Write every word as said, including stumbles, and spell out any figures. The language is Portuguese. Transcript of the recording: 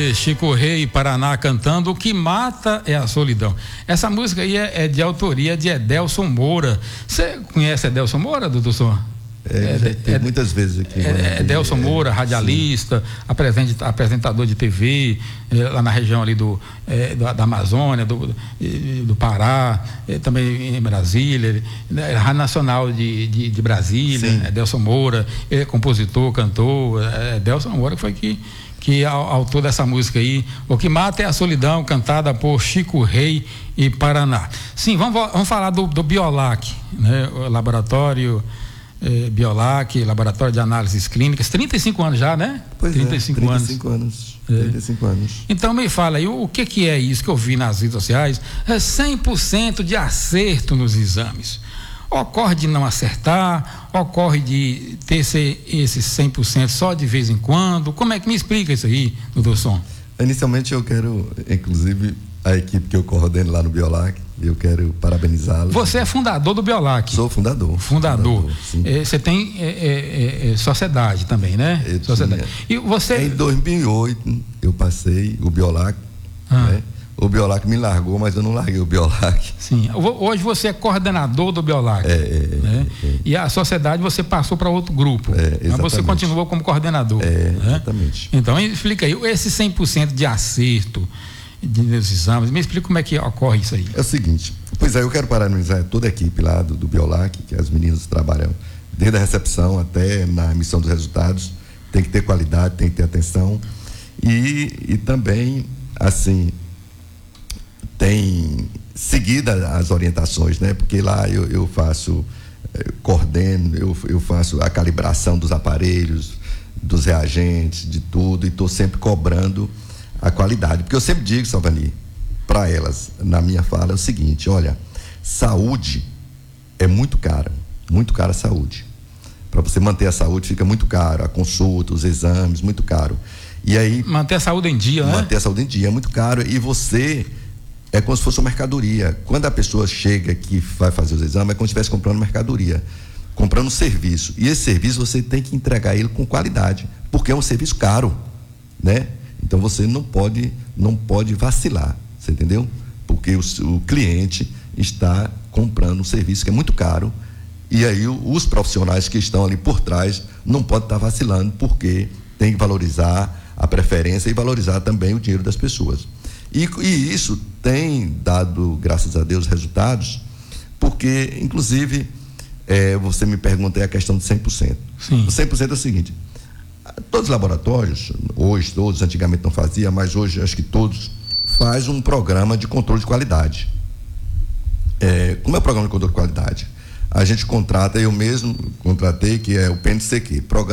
aí, Chico Rei, Paraná, cantando O Que Mata é a Solidão. Essa música aí é, é de autoria de Edelson Moura. Você conhece Edelson Moura, doutor Som? É, já tem é, muitas vezes aqui. É, é Edelson Moura, radialista, apresenta, apresentador de T V, é, lá na região ali do, é, do da Amazônia, do, do Pará, é, também em Brasília, é, Rádio Nacional de, de, de Brasília, Edelson Moura, ele é compositor, cantor, é, Edelson Moura foi que, que autor dessa música aí, O Que Mata é a Solidão, cantada por Chico Rei e Paraná. Sim, vamos, vamos falar do, do Biolac, né, o laboratório É, Biolac, Laboratório de Análises Clínicas, trinta e cinco anos já, né? Pois trinta e cinco é, trinta e cinco anos. É. trinta e cinco anos. Então me fala aí, o, o que que é isso que eu vi nas redes sociais? É cem por cento de acerto nos exames. Ocorre de não acertar, ocorre de ter esse, esse cem por cento só de vez em quando. Como é que me explica isso aí, doutor Som? Inicialmente eu quero, inclusive, a equipe que eu coordeno lá no Biolac, eu quero parabenizá-los. Você é fundador do Biolac? Sou fundador. Fundador. fundador é, você tem é, é, é, sociedade também, né? Eu sociedade. E você... Em dois mil e oito eu passei o Biolac, ah. né? O Biolac me largou, mas eu não larguei o Biolac. Sim. Hoje você é coordenador do Biolac. É, é, né? é, é. E a sociedade você passou para outro grupo. É, mas você continuou como coordenador. É, né? Exatamente. Então, explica aí, esse cem por cento de acerto de, nos exames, me explica como é que ocorre isso aí. É o seguinte, pois é, eu quero parabenizar toda a equipe lá do, do Biolac, que as meninas trabalham desde a recepção até na emissão dos resultados. Tem que ter qualidade, tem que ter atenção. E, e também, assim, tem seguido as orientações, né? Porque lá eu, eu faço, eu coordeno, eu, eu faço a calibração dos aparelhos, dos reagentes, de tudo, e estou sempre cobrando a qualidade. Porque eu sempre digo, Salvani, para elas, na minha fala, é o seguinte: olha, saúde é muito cara, muito cara a saúde. Para você manter a saúde fica muito caro, a consulta, os exames, muito caro. E aí... Manter a saúde em dia, né? Manter a saúde em dia é muito caro, e você... É como se fosse uma mercadoria. Quando a pessoa chega que vai fazer os exames, é como se estivesse comprando mercadoria, comprando um serviço. E esse serviço você tem que entregar ele com qualidade, porque é um serviço caro, né? Então você não pode, não pode vacilar, você entendeu? Porque o, o cliente está comprando um serviço que é muito caro, e aí os profissionais que estão ali por trás não podem estar vacilando, porque tem que valorizar a preferência e valorizar também o dinheiro das pessoas. E, e isso tem dado, graças a Deus, resultados, porque, inclusive, é, você me pergunta a questão de cem por cento. Sim. O cem por cento é o seguinte: todos os laboratórios, hoje todos, antigamente não fazia, mas hoje acho que todos, faz um programa de controle de qualidade. É, como é o programa de controle de qualidade? A gente contrata, eu mesmo contratei, que é o P N C Q, Programa